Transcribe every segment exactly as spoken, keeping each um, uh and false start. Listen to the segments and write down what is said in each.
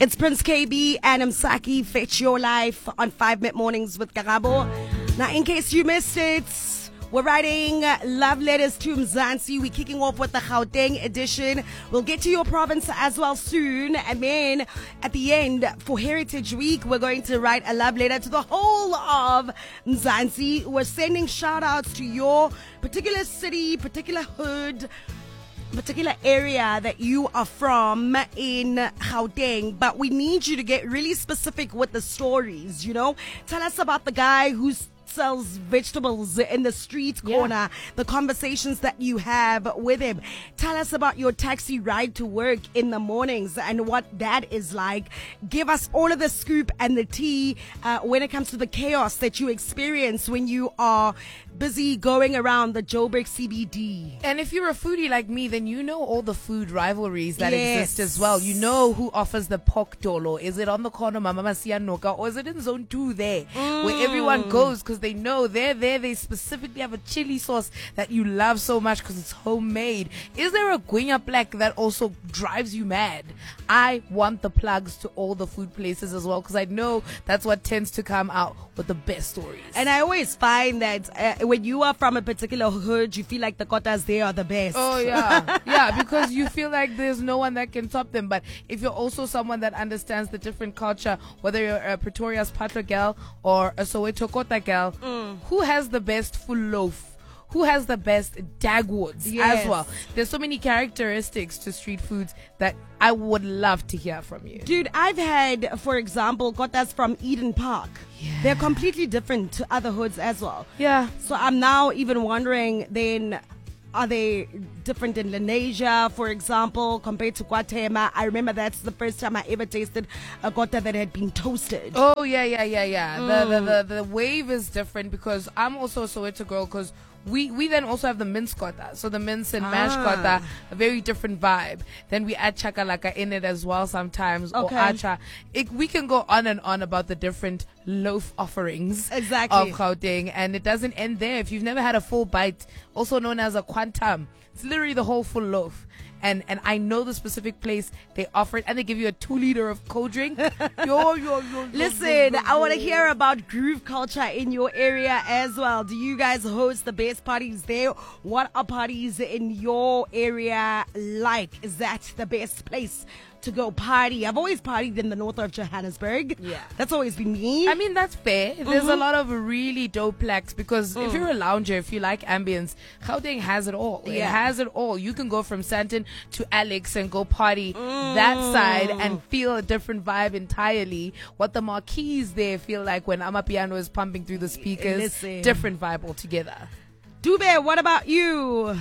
It's Prince K B and Msaki, Fetch Your Life on five Mid Mornings with Karabo. Now, in case you missed it, we're writing love letters to Mzansi. We're kicking off with the Gauteng edition. We'll get to your province as well soon. And then at the end, for Heritage Week, we're going to write a love letter to the whole of Mzansi. We're sending shout outs to your particular city, particular hood, particular area that you are from in Gauteng, but we need you to get really specific with the stories, you know. Tell us about the guy who's sells vegetables in the street corner, yeah. the conversations that you have with him. Tell us about your taxi ride to work in the mornings and what that is like. Give us all of the scoop and the tea uh, when it comes to the chaos that you experience when you are busy going around the Joburg C B D. And if you're a foodie like me, then you know all the food rivalries that yes. exist as well. You know who offers the pork dolo. Is it on the corner Mama Sianoka, or is it in zone two there mm. where everyone goes because they know they're there. They specifically have a chili sauce that you love so much because it's homemade. Is there a guinya black that also drives you mad? I want the plugs to all the food places as well, because I know that's what tends to come out with the best stories. And I always find that uh, when you are from a particular hood, you feel like the kotas there are the best. Oh yeah, yeah, because you feel like there's no one that can top them. But if you're also someone that understands the different culture, whether you're a Pretoria's Patra girl or a Soweto Kota girl, mm. who has the best full loaf? Who has the best dagwoods yes. as well? There's so many characteristics to street foods that I would love to hear from you. Dude, I've had, for example, kotas from Eden Park. Yeah. They're completely different to other hoods as well. Yeah. So I'm now even wondering then, are they different in Lenasia, for example, compared to Guatemala? I remember that's the first time I ever tasted a gota that had been toasted. Oh, yeah, yeah, yeah, yeah. Mm. The, the, the, the wave is different because I'm also a Soweto girl, because we, we then also have the mince gota. So the mince and mash ah. gota, a very different vibe. Then we add chakalaka in it as well sometimes, okay. or acha. It, we can go on and on about the different loaf offerings exactly. of Gauteng, and it doesn't end there. If you've never had a full bite, also known as a quantum, it's literally the whole full loaf. And and I know the specific place they offer it, and they give you a two liter of cold drink. yo, yo, yo, yo, Listen, yo, yo, I want to hear about groove culture in your area as well. Do you guys host the best parties there? What are parties in your area like? Is that the best place to go party? I've always partied in the north of Johannesburg. Yeah. That's always been me. I mean, that's fair. There's mm-hmm. a lot of really dope plaques because mm. if you're a lounger, if you like ambience, Gauteng has it all. Yeah. It has it all. You can go from Sandton to Alex and go party mm. that side and feel a different vibe entirely. What the marquees there feel like when Amapiano is pumping through the speakers, Listen. different vibe altogether. Dube, what about you?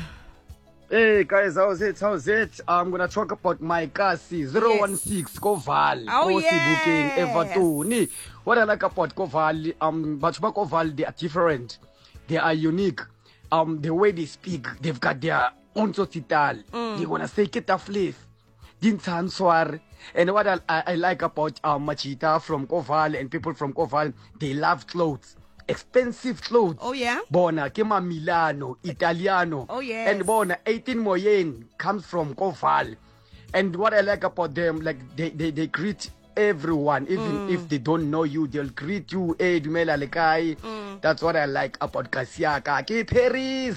Hey guys, how's it? How's it? I'm gonna talk about my Kasi zero one six Koval. Oh yeah. yes. Everton. What I like about Koval, um, but Koval, they are different. They are unique. Um, the way they speak, they've got their own sotital. Mm. They're gonna say ketaflif, dintan swar. And what I, I, I like about um, Machita from Koval and people from Koval, they love clothes. Expensive clothes. Oh yeah. Bona kema Milano, Italiano. Oh yes. And bona eighteen moyen comes from Koval. And what I like about them, like they, they, they greet everyone, even mm. if they don't know you, they'll greet you. Hey, Dumela Lekai. Mm. That's what I like about Kasiaka. Ke Paris.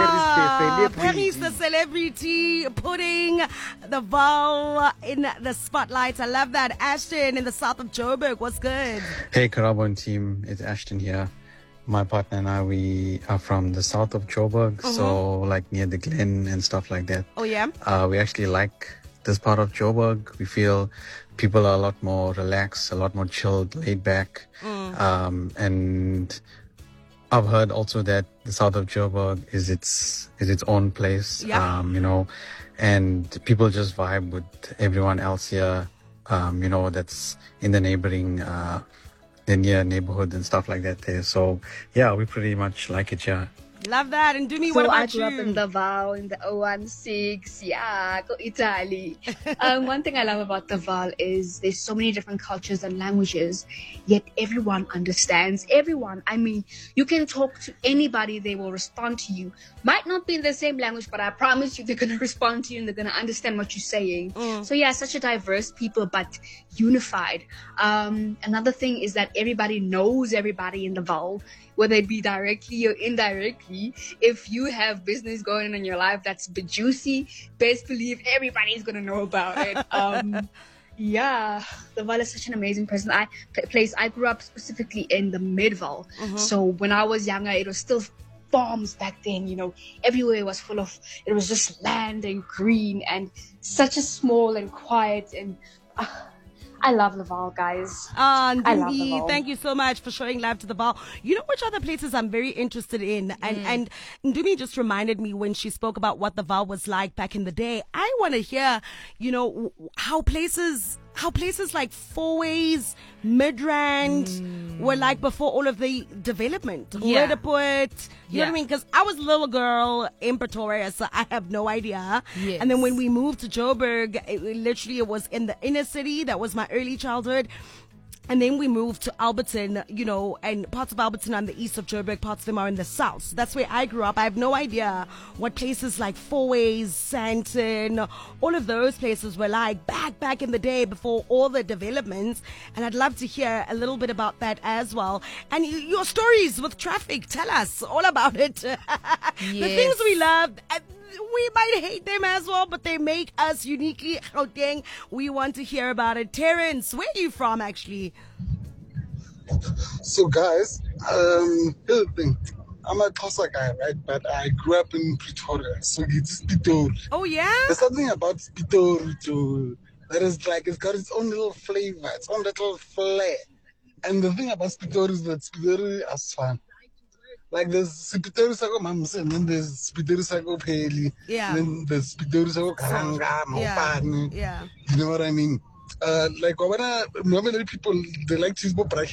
Ah, Paris the celebrity. Paris the celebrity, putting the Val in the spotlight. I love that. Ashton in the south of Joburg. What's good? Hey, Karabo and team. It's Ashton here. My partner and I, we are from the south of Joburg, mm-hmm. so like near the Glen and stuff like that. Oh, yeah? Uh, we actually like this part of Joburg. We feel people are a lot more relaxed, a lot more chilled, laid back. Mm. Um, and I've heard also that the south of Joburg is its is its own place, yeah. um, you know, and people just vibe with everyone else here, um, you know, that's in the neighboring uh the near neighborhood and stuff like that there. So yeah, we pretty much like it here. Love that. And Dumi, So what I about grew you? up in Davao in the oh one six, yeah, go Italy. um, one thing I love about Davao is there's so many different cultures and languages, yet everyone understands everyone. I mean, you can talk to anybody, they will respond to you. Might not be in the same language, but I promise you they're going to respond to you and they're going to understand what you're saying. So yeah, such a diverse people, but unified. Um, another thing is that everybody knows everybody in Davao, whether it be directly or indirectly. If you have business going on in your life that's bit juicy, best believe everybody's gonna know about it. Um, yeah, the Val is such an amazing person. I p- place. I grew up specifically in the Midval, so when I was younger, it was still farms back then. You know, everywhere was full of. It was just land and green and such a small and quiet and. Uh, I love Laval, guys. Uh, I love Ndumi, Laval. thank you so much for showing love to the Val. You know which other places I'm very interested in? And and Ndumi just reminded me when she spoke about what the Val was like back in the day. I want to hear, you know, w- how places how places like Fourways, Midrand were like before all of the development. Yeah. Roodepoort, you know what I Yeah. mean? Because I was a little girl in Pretoria, so I have no idea. Yes. And then when we moved to Joburg, it, it literally it was in the inner city. That was my early childhood. And then we moved to Alberton, you know, and parts of Alberton are in the east of Joburg, parts of them are in the south. So that's where I grew up. I have no idea what places like Fourways, Santon, all of those places were like back, back in the day before all the developments. And I'd love to hear a little bit about that as well. And y- your stories with traffic, tell us all about it. The things we love. uh, We might hate them as well, but they make us uniquely Gauteng. We want to hear about it. Terrence, where are you from actually? So, guys, um, here's the thing. I'm a Xhosa guy, right? But I grew up in Pretoria, so it's Pitori. Oh, yeah? There's something about Pitori too that is like it's got its own little flavor, its own little flair. And the thing about Pitori is that Pitori is fun. Like there's Pitori Sako Mamse, and then there's Pitori Sako Peli, Yeah. and then there's Pitori Sako Karanga, Yeah. Mopani. Yeah. You know what I mean? Uh, like, when I, normally people, they like to use more